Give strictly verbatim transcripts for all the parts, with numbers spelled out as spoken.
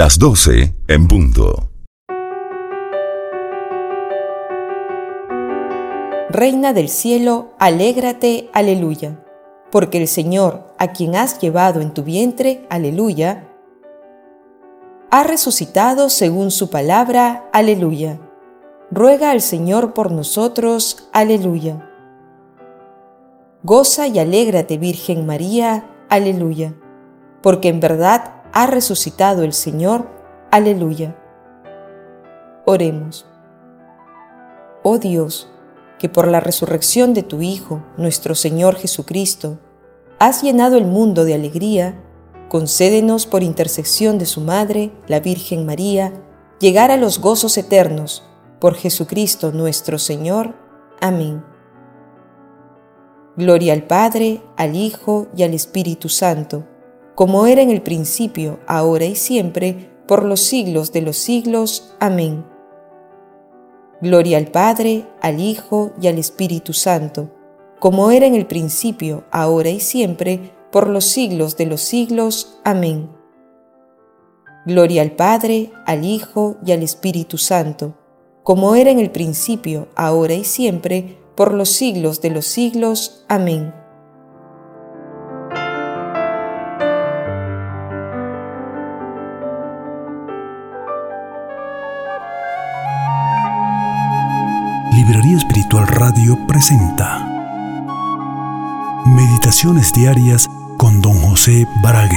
Las doce en punto. Reina del cielo, alégrate, aleluya, porque el Señor, a quien has llevado en tu vientre, aleluya, ha resucitado según su palabra, aleluya. Ruega al Señor por nosotros, aleluya. Goza y alégrate, Virgen María, aleluya, porque en verdad ha resucitado el Señor, aleluya. Oremos. Oh Dios, que por la resurrección de tu Hijo, nuestro Señor Jesucristo, has llenado el mundo de alegría, concédenos por intercesión de su Madre, la Virgen María, llegar a los gozos eternos, por Jesucristo nuestro Señor. Amén. Gloria al Padre, al Hijo y al Espíritu Santo, como era en el principio, ahora y siempre, por los siglos de los siglos. Amén. Gloria al Padre, al Hijo y al Espíritu Santo, como era en el principio, ahora y siempre, por los siglos de los siglos. Amén. Gloria al Padre, al Hijo y al Espíritu Santo, como era en el principio, ahora y siempre, por los siglos de los siglos. Amén. Librería Espiritual Radio presenta Meditaciones Diarias con Don José Barague.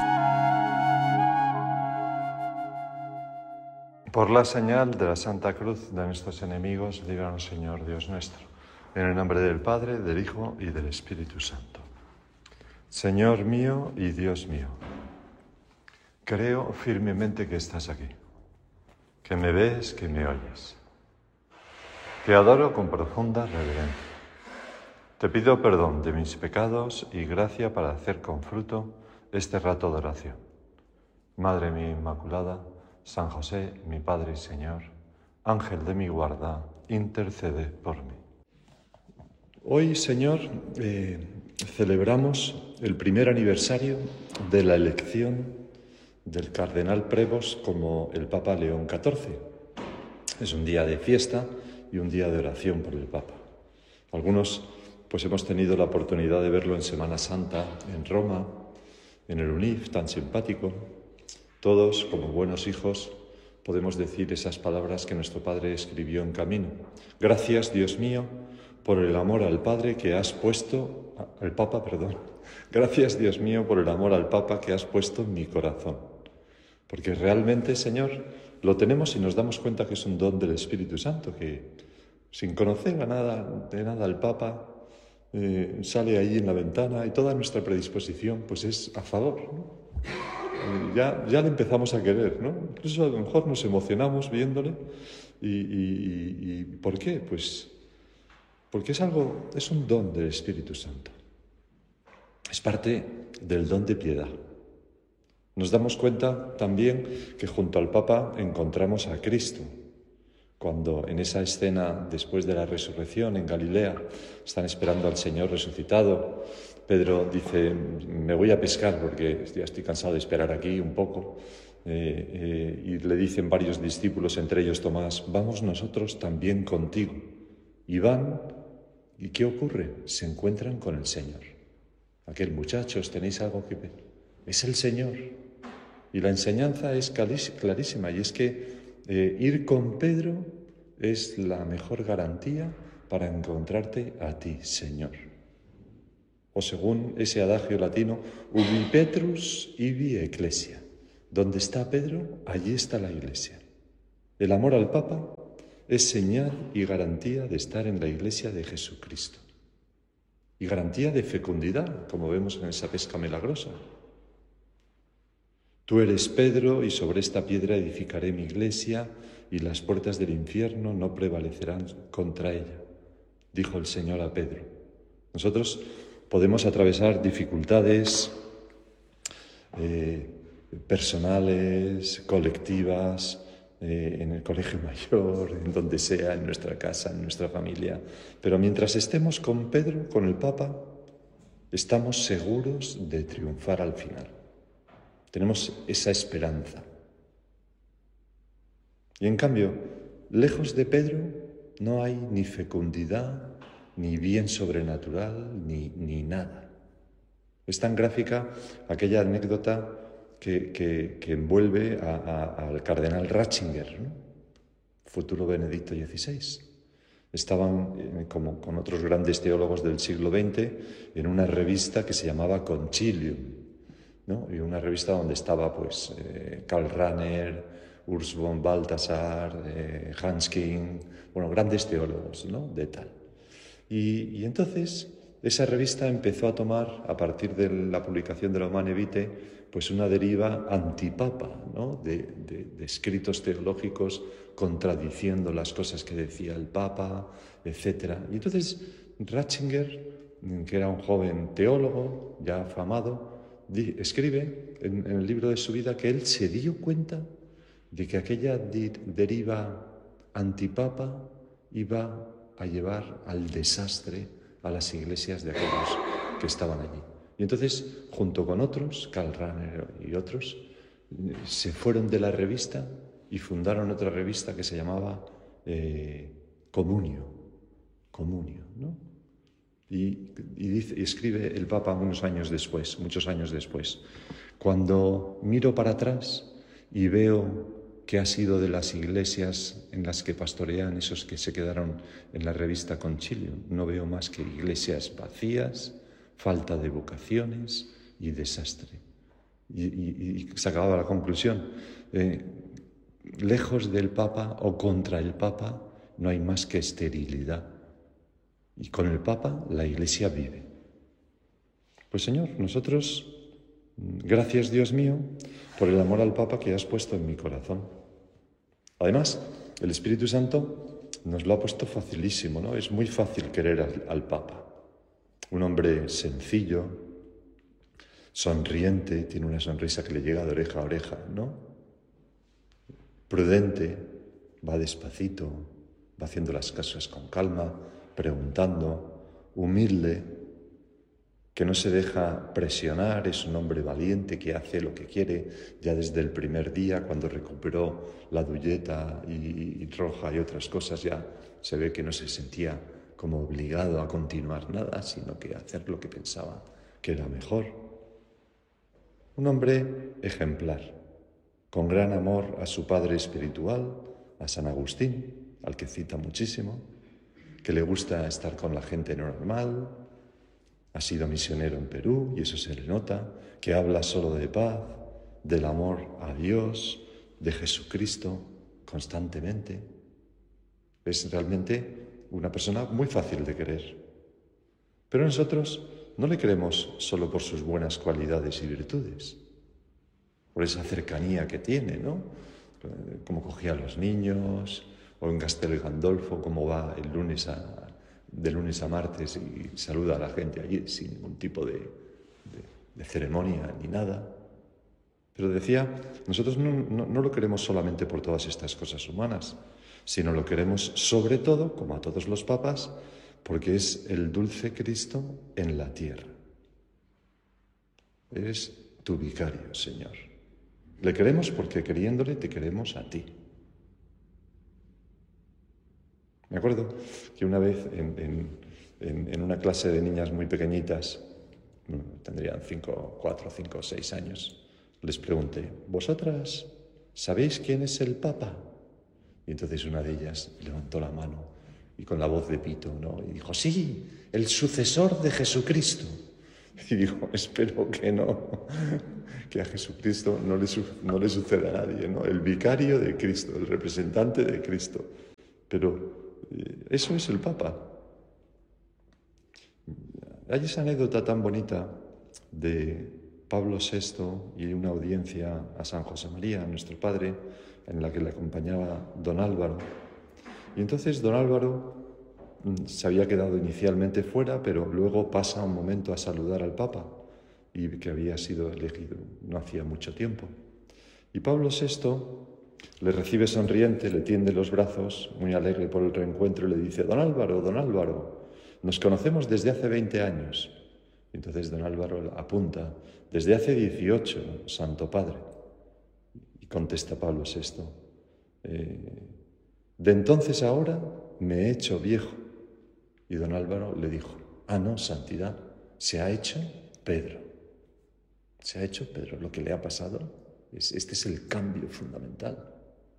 Por la señal de la Santa Cruz de nuestros enemigos, líbranos, Señor Dios nuestro. En el nombre del Padre, del Hijo y del Espíritu Santo. Señor mío y Dios mío, creo firmemente que estás aquí, que me ves, que me oyes. Te adoro con profunda reverencia. Te pido perdón de mis pecados y gracia para hacer con fruto este rato de oración. Madre mía Inmaculada, San José, mi Padre y Señor, Ángel de mi guarda, intercede por mí. Hoy, Señor, eh, celebramos el primer aniversario de la elección del Cardenal Prevost como el Papa León catorce. Es un día de fiesta y un día de oración por el Papa. Algunos pues hemos tenido la oportunidad de verlo en Semana Santa, en Roma, en el U N I F, tan simpático. Todos, como buenos hijos, podemos decir esas palabras que nuestro Padre escribió en camino. Gracias, Dios mío, por el amor al Padre que has puesto, al Papa, perdón. Gracias, Dios mío, por el amor al Papa que has puesto en mi corazón. Porque realmente, Señor, lo tenemos y nos damos cuenta que es un don del Espíritu Santo, que sin conocer a nada, de nada al Papa, eh, sale ahí en la ventana y toda nuestra predisposición pues es a favor, ¿no? Eh, ya, ya le empezamos a querer, ¿no? Incluso a lo mejor nos emocionamos viéndole. ¿Y, y, y, y por qué? Pues porque es algo, es un don del Espíritu Santo. Es parte del don de piedad. Nos damos cuenta también que junto al Papa encontramos a Cristo. Cuando en esa escena, después de la resurrección en Galilea, están esperando al Señor resucitado, Pedro dice, me voy a pescar porque ya estoy cansado de esperar aquí un poco. Eh, eh, y le dicen varios discípulos, entre ellos Tomás, vamos nosotros también contigo. Y van, ¿y qué ocurre? Se encuentran con el Señor. Aquel muchachos, ¿tenéis algo que ver? Es el Señor. Y la enseñanza es clarísima, y es que eh, ir con Pedro es la mejor garantía para encontrarte a ti, Señor. O según ese adagio latino, ubi Petrus ibi ecclesia. Donde está Pedro, allí está la Iglesia. El amor al Papa es señal y garantía de estar en la Iglesia de Jesucristo. Y garantía de fecundidad, como vemos en esa pesca milagrosa. Tú eres Pedro, y sobre esta piedra edificaré mi iglesia, y las puertas del infierno no prevalecerán contra ella, dijo el Señor a Pedro. Nosotros podemos atravesar dificultades eh, personales, colectivas, eh, en el colegio mayor, en donde sea, en nuestra casa, en nuestra familia. Pero mientras estemos con Pedro, con el Papa, estamos seguros de triunfar al final. Tenemos esa esperanza. Y en cambio, lejos de Pedro no hay ni fecundidad, ni bien sobrenatural, ni, ni nada. Es tan gráfica aquella anécdota que, que, que envuelve a, a, al cardenal Ratzinger, ¿no? Futuro Benedicto dieciséis. Estaban, eh, como con otros grandes teólogos del siglo veinte, en una revista que se llamaba Concilium, ¿no? Y una revista donde estaba pues eh, Karl Rahner, Urs von Balthasar, eh, Hans King, bueno, grandes teólogos, ¿no? De tal. Y, y entonces esa revista empezó a tomar, a partir de la publicación de la Humane Vitae, pues una deriva antipapa, ¿no? de, de, de escritos teológicos contradiciendo las cosas que decía el Papa, etcétera. Y entonces Ratzinger, que era un joven teólogo ya afamado, escribe en, en el libro de su vida que él se dio cuenta de que aquella di, deriva antipapa iba a llevar al desastre a las iglesias de aquellos que estaban allí. Y entonces, junto con otros, Karl Rahner y otros, se fueron de la revista y fundaron otra revista que se llamaba eh, Comunio, Comunio, ¿no? Y, y, dice, y escribe el Papa unos años después, muchos años después: cuando miro para atrás y veo que ha sido de las iglesias en las que pastorean esos que se quedaron en la revista Concilium, no veo más que iglesias vacías, falta de vocaciones y desastre. Y, y, y sacaba la conclusión, eh, lejos del Papa o contra el Papa no hay más que esterilidad. Y con el Papa la Iglesia vive. Pues Señor, nosotros, gracias Dios mío, por el amor al Papa que has puesto en mi corazón. Además, el Espíritu Santo nos lo ha puesto facilísimo, ¿no? Es muy fácil querer al, al Papa. Un hombre sencillo, sonriente, tiene una sonrisa que le llega de oreja a oreja, ¿no? Prudente, va despacito, va haciendo las cosas con calma, preguntando, humilde, que no se deja presionar, es un hombre valiente que hace lo que quiere ya desde el primer día, cuando recuperó la dulleta y, y roja y otras cosas, ya se ve que no se sentía como obligado a continuar nada, sino que a hacer lo que pensaba que era mejor. Un hombre ejemplar, con gran amor a su padre espiritual, a San Agustín, al que cita muchísimo, que le gusta estar con la gente normal, ha sido misionero en Perú y eso se le nota, que habla solo de paz, del amor a Dios, de Jesucristo constantemente. Es realmente una persona muy fácil de querer. Pero nosotros no le queremos solo por sus buenas cualidades y virtudes, por esa cercanía que tiene, ¿no? Como cogía a los niños, o en Castel Gandolfo, como va el lunes a... de lunes a martes y saluda a la gente allí sin ningún tipo de, de, de ceremonia ni nada. Pero decía, nosotros no, no, no lo queremos solamente por todas estas cosas humanas, sino lo queremos sobre todo, como a todos los papas, porque es el dulce Cristo en la tierra. Eres tu vicario, Señor. Le queremos porque queriéndole te queremos a ti. Me acuerdo que una vez en, en, en una clase de niñas muy pequeñitas, tendrían cinco, cuatro, cinco, seis años, les pregunté, ¿vosotras sabéis quién es el Papa? Y entonces una de ellas levantó la mano y con la voz de pito, ¿no? Y dijo, sí, el sucesor de Jesucristo. Y digo, espero que no, que a Jesucristo no le, no le suceda a nadie, ¿no? El vicario de Cristo, el representante de Cristo. Pero eso es el Papa. Hay esa anécdota tan bonita de Pablo sexto y una audiencia a San José María, nuestro Padre, en la que le acompañaba don Álvaro. Y entonces don Álvaro se había quedado inicialmente fuera, pero luego pasa un momento a saludar al Papa, y que había sido elegido no hacía mucho tiempo. Y Pablo sexto le recibe sonriente, le tiende los brazos, muy alegre por el reencuentro, y le dice, don Álvaro, don Álvaro, nos conocemos desde hace veinte años. Y entonces don Álvaro apunta, desde hace dieciocho, Santo Padre. Y contesta Pablo sexto, eh, de entonces a ahora me he hecho viejo. Y don Álvaro le dijo, ah, no, santidad, se ha hecho Pedro. Se ha hecho Pedro. Lo que le ha pasado, es, este es el cambio fundamental.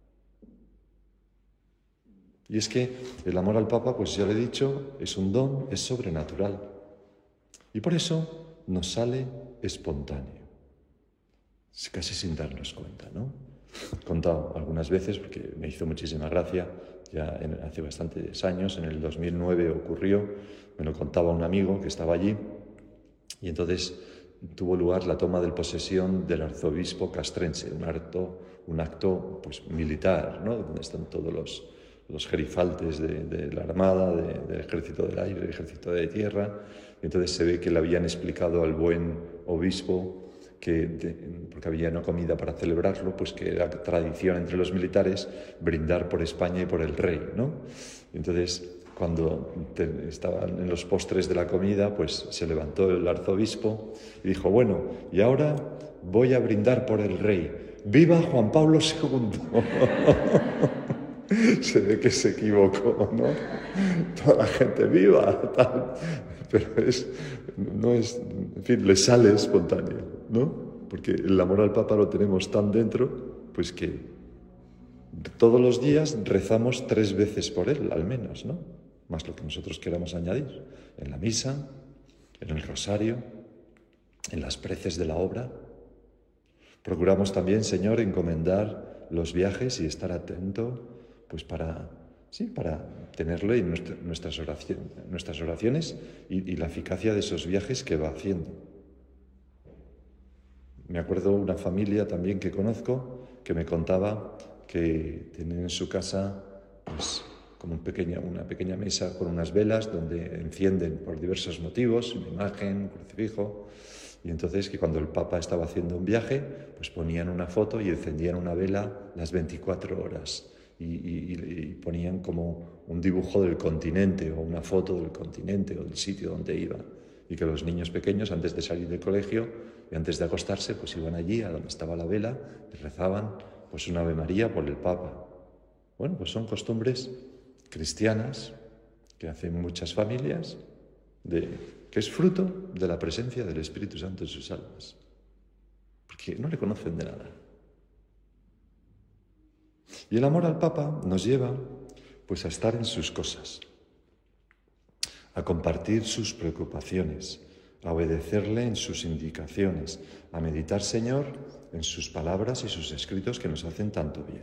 Y es que el amor al Papa, pues ya lo he dicho, es un don, es sobrenatural. Y por eso nos sale espontáneo. Casi sin darnos cuenta, ¿no? He contado algunas veces, porque me hizo muchísima gracia, ya en, hace bastantes años, en el dos mil nueve ocurrió, me lo contaba un amigo que estaba allí, y entonces tuvo lugar la toma de posesión del arzobispo castrense, un acto, un acto pues, militar, ¿no? Donde están todos los, los gerifaltes de, de la Armada, de, del Ejército del Aire, del Ejército de Tierra, y entonces se ve que le habían explicado al buen obispo que, de, porque había una comida para celebrarlo, pues que era tradición entre los militares brindar por España y por el rey, ¿no? Entonces, cuando te, estaban en los postres de la comida, pues se levantó el arzobispo y dijo, bueno, y ahora voy a brindar por el rey. ¡Viva Juan Pablo segundo! Se ve que se equivocó, ¿no? Toda la gente, ¡viva! Tal. Pero es, no es, en fin, le sale espontáneo, ¿no? Porque el amor al Papa lo tenemos tan dentro, pues que todos los días rezamos tres veces por él, al menos, ¿no? Más lo que nosotros queramos añadir. En la misa, en el rosario, en las preces de la obra. Procuramos también, Señor, encomendar los viajes y estar atento, pues para, sí, para tenerlo en nuestra, nuestras, oraciones, nuestras oraciones y, y la eficacia de esos viajes que va haciendo. Me acuerdo una familia también que conozco que me contaba que tienen en su casa pues, como un pequeña, una pequeña mesa con unas velas donde encienden por diversos motivos, una imagen, un crucifijo, y entonces que cuando el Papa estaba haciendo un viaje, pues ponían una foto y encendían una vela las veinticuatro horas y, y, y ponían como un dibujo del continente o una foto del continente o del sitio donde iba, y que los niños pequeños antes de salir del colegio y antes de acostarse pues iban allí a donde estaba la vela y rezaban pues una Ave María por el Papa. Bueno, pues son costumbres cristianas que hacen muchas familias, de, que es fruto de la presencia del Espíritu Santo en sus almas, porque no le conocen de nada. Y el amor al Papa nos lleva pues a estar en sus cosas, a compartir sus preocupaciones, a obedecerle en sus indicaciones, a meditar, Señor, en sus palabras y sus escritos que nos hacen tanto bien.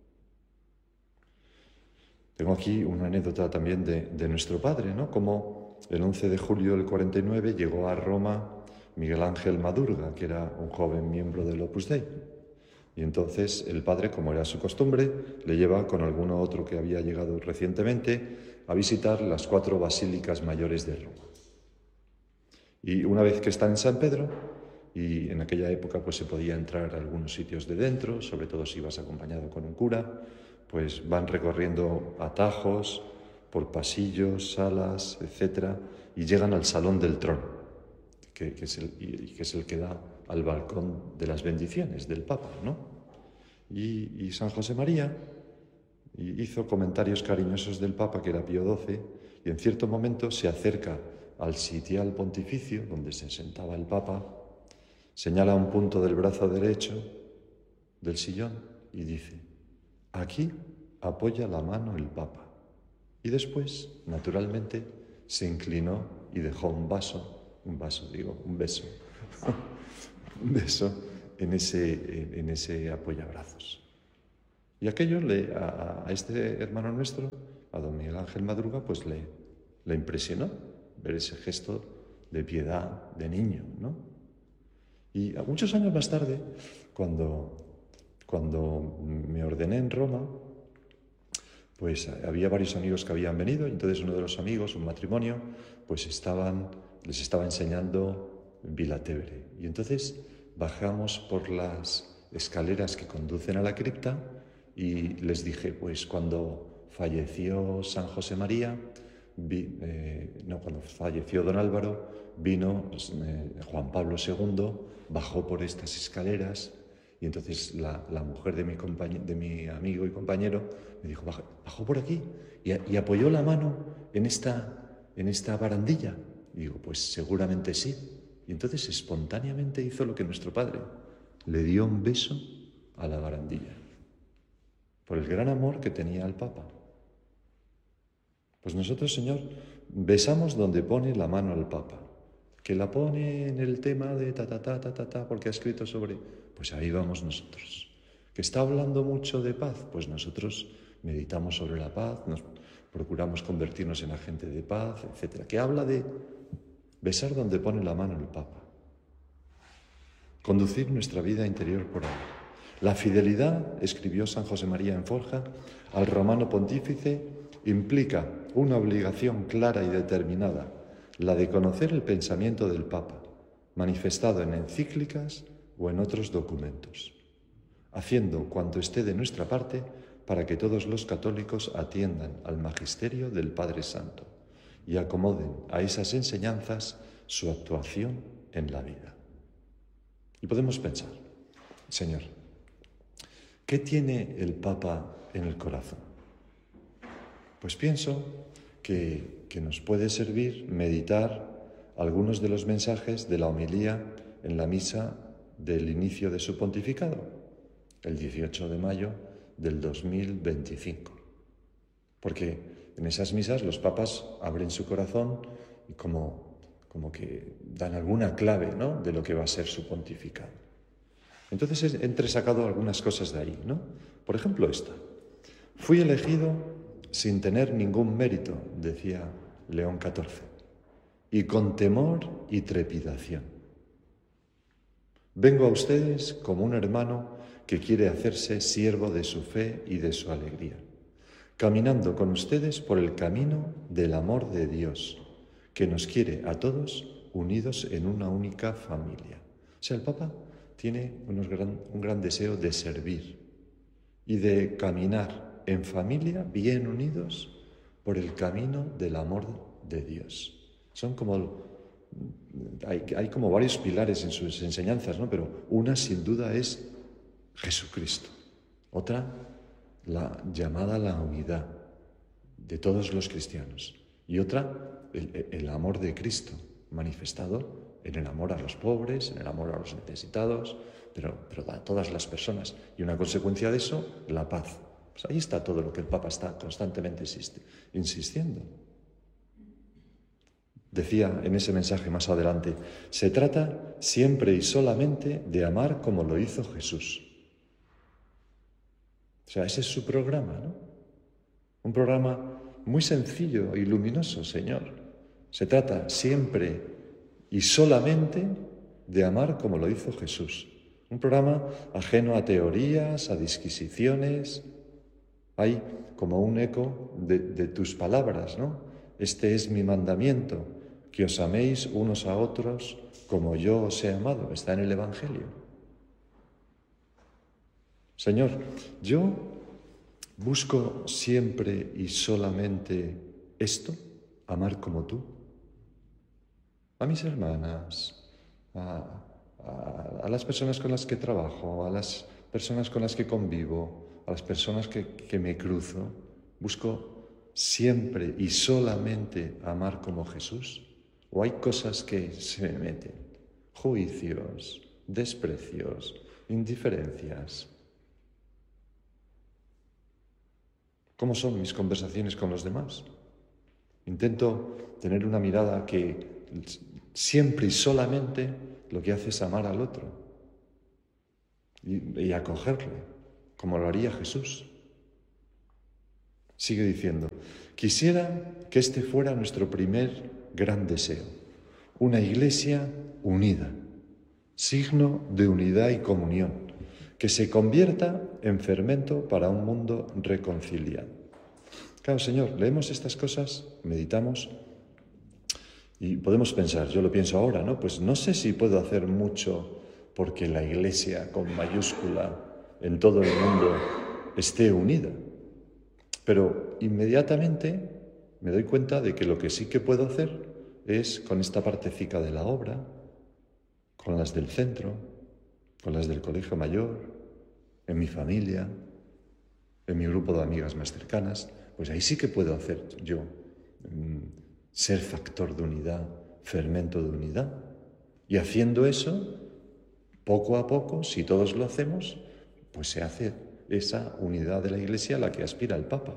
Tengo aquí una anécdota también de, de nuestro padre, ¿no? Como el once de julio del cuarenta y nueve llegó a Roma Miguel Ángel Madurga, que era un joven miembro del Opus Dei. Y entonces el padre, como era su costumbre, le lleva con alguno otro que había llegado recientemente a visitar las cuatro basílicas mayores de Roma. Y una vez que están en San Pedro, y en aquella época pues se podía entrar a algunos sitios de dentro, sobre todo si ibas acompañado con un cura, pues van recorriendo atajos por pasillos, salas, etcétera, y llegan al Salón del Trono, que, que, es el, y, que es el que da al balcón de las bendiciones del Papa, ¿no? Y, y San José María hizo comentarios cariñosos del Papa, que era Pío doce, y en cierto momento se acerca al sitial pontificio, donde se sentaba el Papa, señala un punto del brazo derecho del sillón y dice, aquí apoya la mano el Papa. Y después, naturalmente, se inclinó y dejó un vaso, un vaso, digo, un beso, un beso en ese, en ese apoyabrazos. Y aquello le, a, a este hermano nuestro, a don Miguel Ángel Madruga, pues le, le impresionó ver ese gesto de piedad de niño, ¿no? Y a muchos años más tarde, cuando, cuando me ordené en Roma, pues había varios amigos que habían venido, y entonces uno de los amigos, un matrimonio, pues estaban, les estaba enseñando Vilatevere. Y entonces bajamos por las escaleras que conducen a la cripta y les dije, pues cuando falleció San José María, vi, eh, no, cuando falleció don Álvaro, vino eh, Juan Pablo segundo, bajó por estas escaleras Y entonces la, la mujer de mi, compañ- de mi amigo y compañero me dijo, bajó, bajó por aquí y, y apoyó la mano en esta, en esta barandilla. Y digo, pues seguramente sí. Y entonces espontáneamente hizo lo que nuestro padre, le dio un beso a la barandilla, por el gran amor que tenía al Papa. Pues nosotros, Señor, besamos donde pone la mano al Papa, que la pone en el tema de ta, ta, ta, ta, ta, ta, porque ha escrito sobre... Pues ahí vamos nosotros. Que está hablando mucho de paz, pues nosotros meditamos sobre la paz, nos procuramos convertirnos en agente de paz, etcétera. Que habla de besar donde pone la mano el Papa. Conducir nuestra vida interior por él. La fidelidad, escribió San José María en Forja, al romano pontífice implica una obligación clara y determinada, la de conocer el pensamiento del Papa, manifestado en encíclicas o en otros documentos, haciendo cuanto esté de nuestra parte para que todos los católicos atiendan al magisterio del Padre Santo y acomoden a esas enseñanzas su actuación en la vida. Y podemos pensar, Señor, ¿qué tiene el Papa en el corazón? Pues pienso que, que nos puede servir meditar algunos de los mensajes de la homilía en la misa del inicio de su pontificado, el dieciocho de mayo del dos mil veinticinco. Porque en esas misas los papas abren su corazón y como, como que dan alguna clave, ¿no?, de lo que va a ser su pontificado. Entonces he entresacado algunas cosas de ahí, ¿no? Por ejemplo, esta. Fui elegido sin tener ningún mérito, decía León catorce, y con temor y trepidación. Vengo a ustedes como un hermano que quiere hacerse siervo de su fe y de su alegría, caminando con ustedes por el camino del amor de Dios, que nos quiere a todos unidos en una única familia. O sea, el Papa tiene unos gran, un gran deseo de servir y de caminar en familia, bien unidos, por el camino del amor de Dios. Son como, hay, hay como varios pilares en sus enseñanzas, ¿no? Pero una sin duda es Jesucristo. Otra, la llamada a la unidad de todos los cristianos. Y otra, el, el amor de Cristo, manifestado en el amor a los pobres, en el amor a los necesitados, pero, pero a todas las personas. Y una consecuencia de eso, la paz. Pues ahí está todo lo que el Papa está constantemente insiste, insistiendo. Decía en ese mensaje más adelante, se trata siempre y solamente de amar como lo hizo Jesús. O sea, ese es su programa, ¿no? Un programa muy sencillo y luminoso, Señor. Se trata siempre y solamente de amar como lo hizo Jesús. Un programa ajeno a teorías, a disquisiciones. Hay como un eco de, de tus palabras, ¿no? Este es mi mandamiento, que os améis unos a otros como yo os he amado. Está en el Evangelio. Señor, yo busco siempre y solamente esto, amar como tú. A mis hermanas, a, a, a las personas con las que trabajo, a las personas con las que convivo, a las personas que, que me cruzo, busco siempre y solamente amar como Jesús. ¿O hay cosas que se me meten? Juicios, desprecios, indiferencias. ¿Cómo son mis conversaciones con los demás? Intento tener una mirada que siempre y solamente lo que hace es amar al otro y, y acogerle, como lo haría Jesús. Sigue diciendo, quisiera que este fuera nuestro primer gran deseo, una iglesia unida, signo de unidad y comunión, que se convierta en fermento para un mundo reconciliado. Claro, Señor, leemos estas cosas, meditamos y podemos pensar, yo lo pienso ahora, ¿no? Pues no sé si puedo hacer mucho porque la iglesia con mayúscula en todo el mundo esté unida. Pero inmediatamente me doy cuenta de que lo que sí que puedo hacer es con esta partecica de la obra, con las del centro, con las del colegio mayor, en mi familia, en mi grupo de amigas más cercanas, pues ahí sí que puedo hacer yo, mmm, ser factor de unidad, fermento de unidad. Y haciendo eso, poco a poco, si todos lo hacemos, pues se hace esa unidad de la Iglesia a la que aspira el Papa.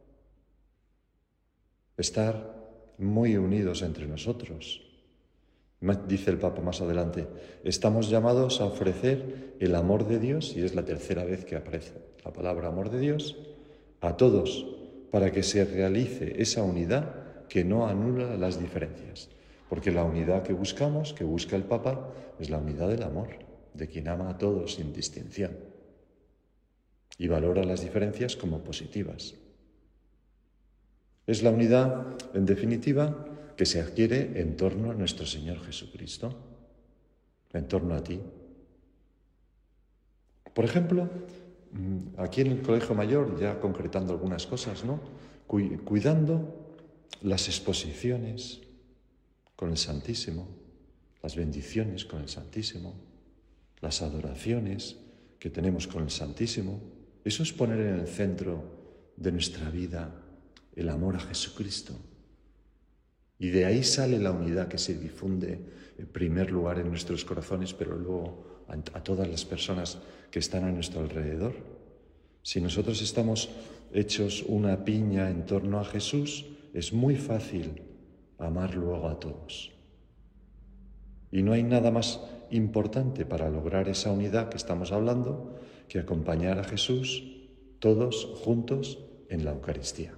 Estar muy unidos entre nosotros. Dice el Papa más adelante, estamos llamados a ofrecer el amor de Dios, y es la tercera vez que aparece la palabra amor de Dios, a todos, para que se realice esa unidad que no anula las diferencias. Porque la unidad que buscamos, que busca el Papa, es la unidad del amor, de quien ama a todos sin distinción y valora las diferencias como positivas. Es la unidad, en definitiva, que se adquiere en torno a nuestro Señor Jesucristo, en torno a ti. Por ejemplo, aquí en el Colegio Mayor, ya concretando algunas cosas, ¿no? Cuidando las exposiciones con el Santísimo, las bendiciones con el Santísimo, las adoraciones que tenemos con el Santísimo. Eso es poner en el centro de nuestra vida el amor a Jesucristo. Y de ahí sale la unidad que se difunde en primer lugar en nuestros corazones, pero luego a, a todas las personas que están a nuestro alrededor. Si nosotros estamos hechos una piña en torno a Jesús, es muy fácil amar luego a todos. Y no hay nada más importante para lograr esa unidad que estamos hablando que acompañar a Jesús todos juntos en la Eucaristía.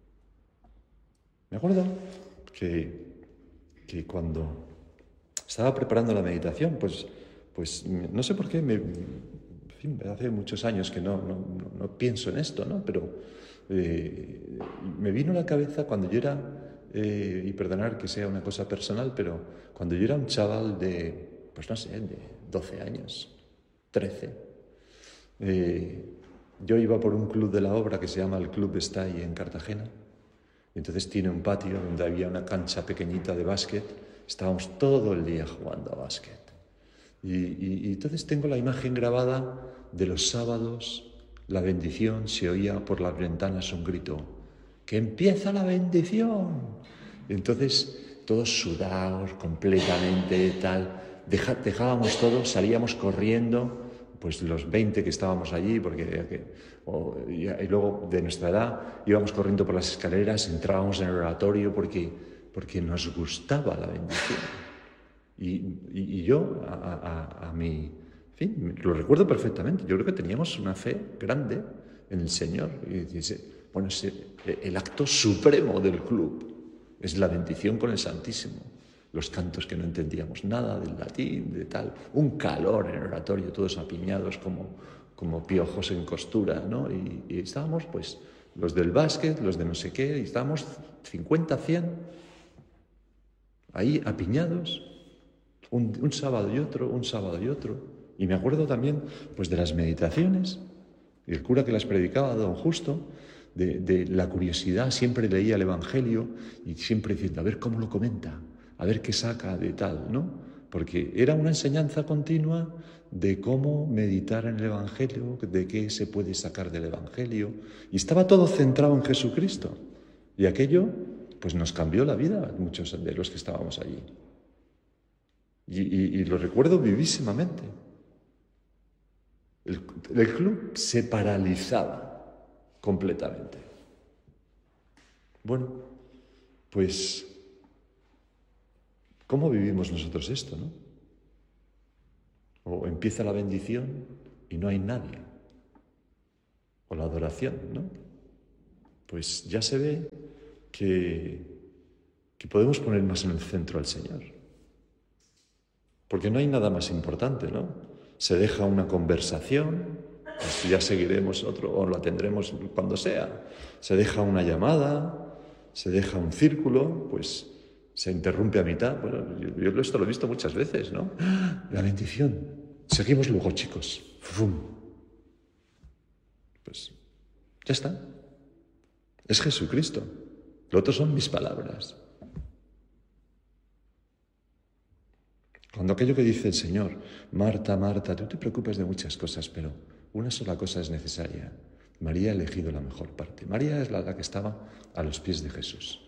Me acuerdo que, que cuando estaba preparando la meditación, pues, pues no sé por qué, me, en fin, hace muchos años que no, no, no, no pienso en esto, ¿no? Pero eh, me vino a la cabeza cuando yo era, eh, y perdonar que sea una cosa personal, pero cuando yo era un chaval de, pues no sé, de doce años, trece, eh, yo iba por un club de la obra que se llama el Club Estay en Cartagena. Entonces tiene un patio donde había una cancha pequeñita de básquet. Estábamos todo el día jugando a básquet. Y, y, y entonces tengo la imagen grabada de los sábados, la bendición, se oía por las ventanas un grito, ¡que empieza la bendición! Entonces todos sudados completamente, tal, deja, dejábamos todo, salíamos corriendo, pues los veinte que estábamos allí, porque que, o, y, y luego de nuestra edad íbamos corriendo por las escaleras, entrábamos en el oratorio porque, porque nos gustaba la bendición. Y, y, y yo, a, a, a mi, en fin, lo recuerdo perfectamente, yo creo que teníamos una fe grande en el Señor. Y dice, bueno, es el acto supremo del club, es la bendición con el Santísimo. Los cantos que no entendíamos nada del latín, de tal, un calor en el oratorio, todos apiñados como, como piojos en costura, ¿no? Y, y estábamos, pues, los del básquet, los de no sé qué, y estábamos cincuenta, cien, ahí apiñados, un, un sábado y otro, un sábado y otro. Y me acuerdo también, pues, de las meditaciones, y el cura que las predicaba, don Justo, de, de la curiosidad, siempre leía el Evangelio y siempre diciendo, a ver cómo lo comenta, a ver qué saca de tal, ¿no? Porque era una enseñanza continua de cómo meditar en el Evangelio, de qué se puede sacar del Evangelio. Y estaba todo centrado en Jesucristo. Y aquello, pues nos cambió la vida, muchos de los que estábamos allí. Y, y, y lo recuerdo vivísimamente. El, el club se paralizaba completamente. Bueno, pues ¿cómo vivimos nosotros esto, no? O empieza la bendición y no hay nadie. O la adoración, ¿no? Pues ya se ve que, que podemos poner más en el centro al Señor. Porque no hay nada más importante, ¿no? Se deja una conversación, pues ya seguiremos otro, o la tendremos cuando sea. Se deja una llamada, se deja un círculo, pues se interrumpe a mitad. Bueno, yo, yo esto lo he visto muchas veces, ¿no? La bendición. Seguimos luego, chicos. ¡Fum! Pues ya está. Es Jesucristo. Lo otro son mis palabras. Cuando aquello que dice el Señor, Marta, Marta, tú te preocupas de muchas cosas, pero una sola cosa es necesaria. María ha elegido la mejor parte. María es la, la que estaba a los pies de Jesús.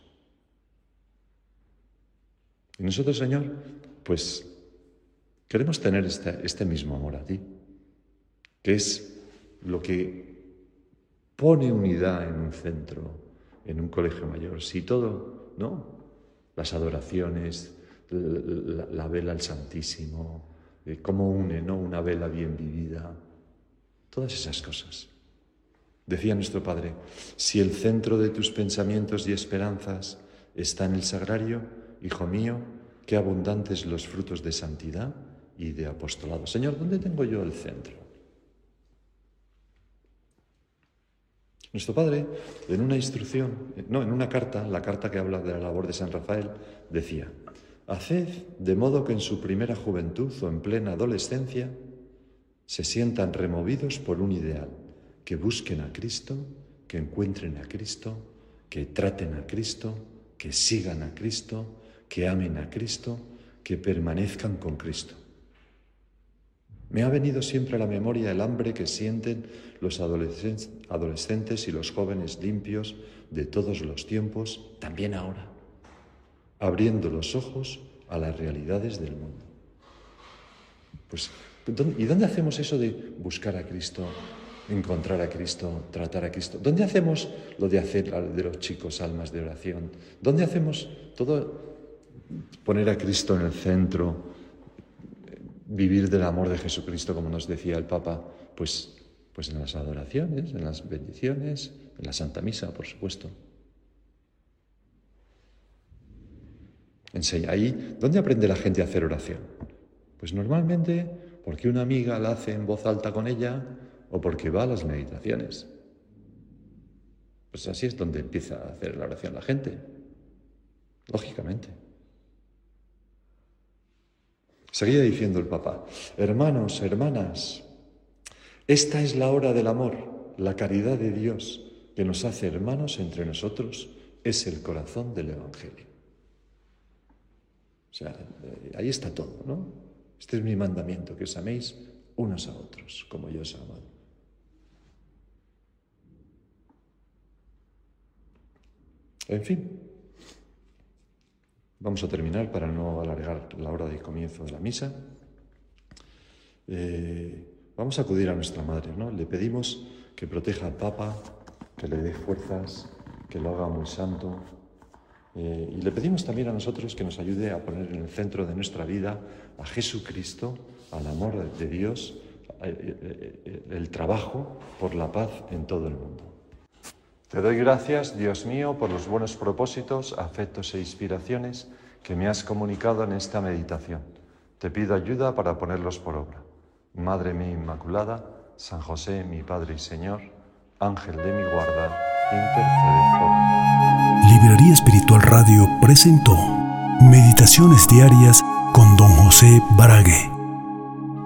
Y nosotros, Señor, pues queremos tener este, este mismo amor a ti, que es lo que pone unidad en un centro, en un colegio mayor. Si todo, ¿no? Las adoraciones, la, la vela al Santísimo, eh, cómo une, ¿no? Una vela bien vivida, todas esas cosas. Decía nuestro Padre, si el centro de tus pensamientos y esperanzas está en el sagrario, hijo mío, qué abundantes los frutos de santidad y de apostolado. Señor, ¿dónde tengo yo el centro? Nuestro Padre, en una instrucción, no, en una carta, la carta que habla de la labor de San Rafael, decía, haced de modo que en su primera juventud o en plena adolescencia se sientan removidos por un ideal, que busquen a Cristo, que encuentren a Cristo, que traten a Cristo, que sigan a Cristo, que amen a Cristo, que permanezcan con Cristo. Me ha venido siempre a la memoria el hambre que sienten los adolescentes y los jóvenes limpios de todos los tiempos, también ahora, abriendo los ojos a las realidades del mundo. Pues, ¿y dónde hacemos eso de buscar a Cristo, encontrar a Cristo, tratar a Cristo? ¿Dónde hacemos lo de hacer de los chicos almas de oración? ¿Dónde hacemos todo, poner a Cristo en el centro, vivir del amor de Jesucristo, como nos decía el Papa? Pues, pues en las adoraciones, en las bendiciones, en la Santa Misa, por supuesto. Enseña ahí, ¿dónde aprende la gente a hacer oración? Pues normalmente porque una amiga la hace en voz alta con ella o porque va a las meditaciones. Pues así es donde empieza a hacer la oración la gente, lógicamente. Seguía diciendo el Papa, hermanos, hermanas, esta es la hora del amor, la caridad de Dios que nos hace hermanos entre nosotros, es el corazón del Evangelio. O sea, ahí está todo, ¿no? Este es mi mandamiento, que os améis unos a otros, como yo os he amado. En fin, vamos a terminar para no alargar la hora de comienzo de la misa. Eh, vamos a acudir a nuestra Madre, ¿no? Le pedimos que proteja al Papa, que le dé fuerzas, que lo haga muy santo. Eh, y le pedimos también a nosotros que nos ayude a poner en el centro de nuestra vida a Jesucristo, al amor de Dios, el trabajo por la paz en todo el mundo. Te doy gracias, Dios mío, por los buenos propósitos, afectos e inspiraciones que me has comunicado en esta meditación. Te pido ayuda para ponerlos por obra. Madre mía Inmaculada, San José, mi Padre y Señor, Ángel de mi guarda, intercede por mí. Librería Espiritual Radio presentó Meditaciones Diarias con Don José Barague.